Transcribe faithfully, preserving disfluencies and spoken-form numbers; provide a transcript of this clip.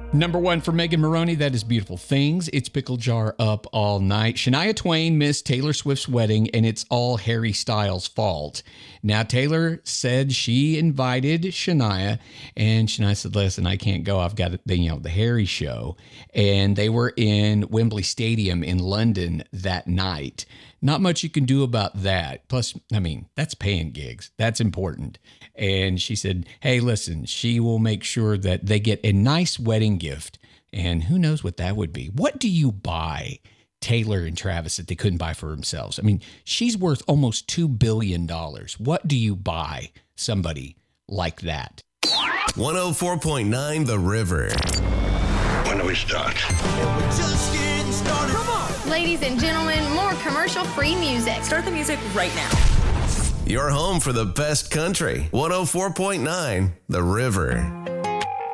Number one for Megan Maroney, that is Beautiful Things. It's Pickle Jar Up All Night. Shania Twain missed Taylor Swift's wedding, and it's all Harry Styles' fault. Now, Taylor said she invited Shania, and Shania said, listen, I can't go. I've got the, you know, the Harry show. And they were in Wembley Stadium in London that night. Not much you can do about that. Plus, I mean, that's paying gigs. That's important. And she said, hey, listen, she will make sure that they get a nice wedding gift. And who knows what that would be? What do you buy Taylor and Travis that they couldn't buy for themselves? I mean, she's worth almost two billion dollars. What do you buy somebody like that? one oh four point nine The River. When do we start? We're just getting started. Come on. Ladies and gentlemen, more commercial-free music. Start the music right now. Your home for the best country. one oh four point nine The River.